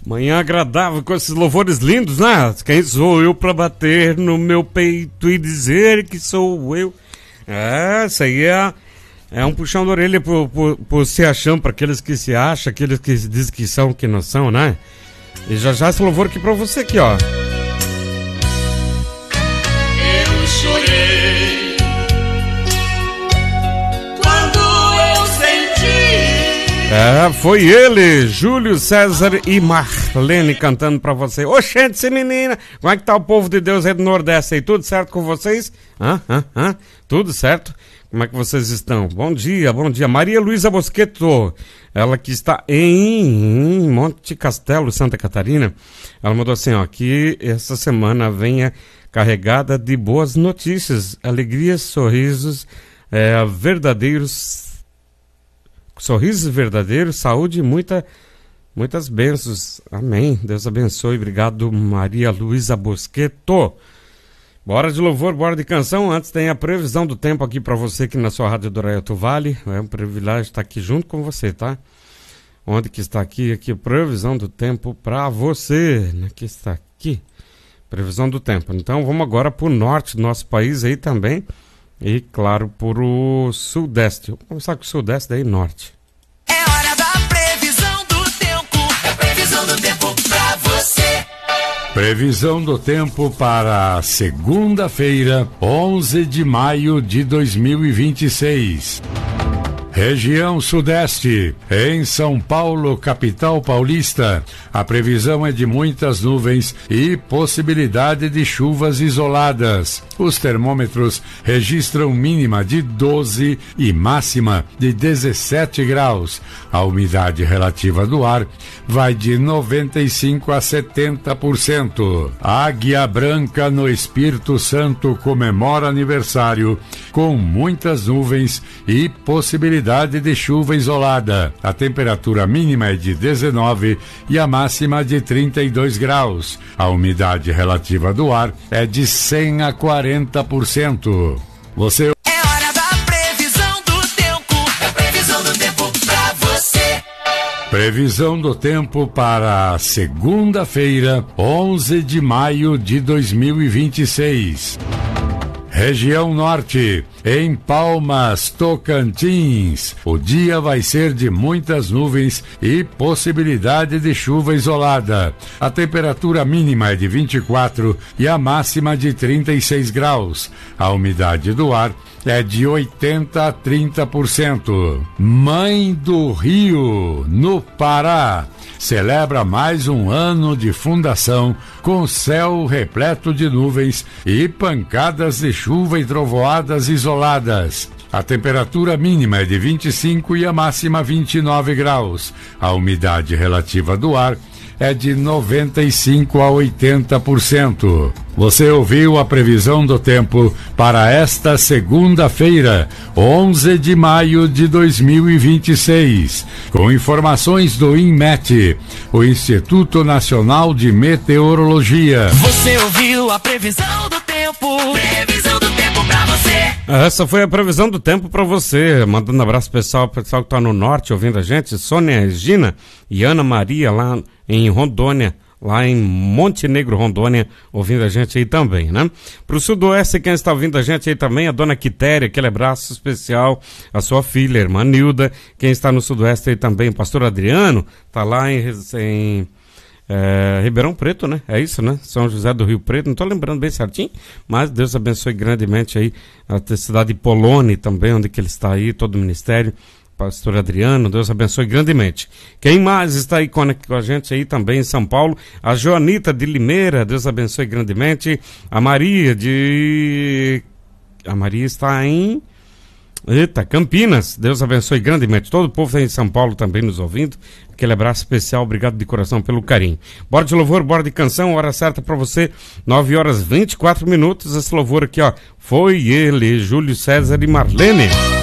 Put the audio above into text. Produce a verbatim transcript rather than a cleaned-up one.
Manhã agradável com esses louvores lindos, né? Quem sou eu pra bater no meu peito e dizer que sou eu? É, isso aí é, é um puxão da orelha por, por, por se achando, para aqueles que se acham, aqueles que dizem que são, que não são, né? E já já esse louvor aqui pra você aqui, ó. Eu chorei quando eu senti. É, foi ele, Júlio César e Marlene cantando pra você. Oxente, menina, como é que tá o povo de Deus aí do Nordeste aí? Tudo certo com vocês? Hã? Hã? Hã? Tudo certo? Como é que vocês estão? Bom dia, bom dia. Maria Luísa Bosqueto, ela que está em Monte Castelo, Santa Catarina. Ela mandou assim, ó, que essa semana venha carregada de boas notícias, alegrias, sorrisos, é, verdadeiros, sorrisos verdadeiros, saúde e muita, muitas bênçãos. Amém. Deus abençoe. Obrigado, Maria Luísa Bosqueto. Bora de louvor, bora de canção. Antes tem a previsão do tempo aqui pra você aqui na sua Rádio do Arraial Vale. É um privilégio estar aqui junto com você, tá? Onde que está aqui? Aqui, previsão do tempo pra você. Aqui está aqui. Previsão do tempo. Então vamos agora pro norte do nosso país aí também. E claro, pro sudeste. Vamos começar com o sudeste, daí norte. É hora da previsão do tempo. É previsão do tempo pra você. Previsão do tempo para segunda-feira, onze de maio de dois mil e vinte e seis. Região Sudeste, em São Paulo, capital paulista, a previsão é de muitas nuvens e possibilidade de chuvas isoladas. Os termômetros registram mínima de doze e máxima de dezessete graus. A umidade relativa do ar vai de noventa e cinco a setenta por cento. Águia Branca no Espírito Santo comemora aniversário com muitas nuvens e possibilidade de chuva isolada. A temperatura mínima é de dezenove e a máxima de trinta e dois graus. A umidade relativa do ar é de cem a quarenta por cento. Você É hora da previsão do tempo. É previsão do tempo pra você. Previsão do tempo para segunda-feira, onze de maio de dois mil e vinte e seis. Região Norte, em Palmas, Tocantins, o dia vai ser de muitas nuvens e possibilidade de chuva isolada. A temperatura mínima é de vinte e quatro e a máxima de trinta e seis graus. A umidade do ar é de oitenta a trinta por cento. Mãe do Rio, no Pará, celebra mais um ano de fundação com céu repleto de nuvens e pancadas de chuva e trovoadas isoladas. A temperatura mínima é de vinte e cinco e a máxima vinte e nove graus. A umidade relativa do ar é de noventa e cinco a oitenta por cento. Você ouviu a previsão do tempo para esta segunda-feira, onze de maio de dois mil e vinte e seis, com informações do INMET, o Instituto Nacional de Meteorologia. Você ouviu a previsão do tempo. Previsão do tempo pra você. Essa foi a previsão do tempo pra você. Mandando um abraço pessoal, pessoal que tá no norte ouvindo a gente, Sônia Regina e Ana Maria lá em Rondônia, lá em Montenegro, Rondônia, ouvindo a gente aí também, né? Pro sudoeste, quem está ouvindo a gente aí também, a dona Quitéria, aquele abraço especial, a sua filha, a irmã Nilda. Quem está no sudoeste aí também, o pastor Adriano, tá lá em, em é, Ribeirão Preto, né? É isso, né? São José do Rio Preto, não tô lembrando bem certinho, mas Deus abençoe grandemente aí a cidade de Polônia também, onde que ele está aí, todo o ministério. Pastor Adriano, Deus abençoe grandemente. Quem mais está aí com a gente aí também em São Paulo? A Joanita de Limeira, Deus abençoe grandemente. A Maria de... A Maria está em... Eita, Campinas, Deus abençoe grandemente. Todo o povo está em São Paulo também nos ouvindo. Aquele abraço especial, obrigado de coração pelo carinho. Bora de louvor, bora de canção, hora certa para você, nove horas e vinte e quatro minutos. Esse louvor aqui, ó, foi ele, Júlio César e Marlene.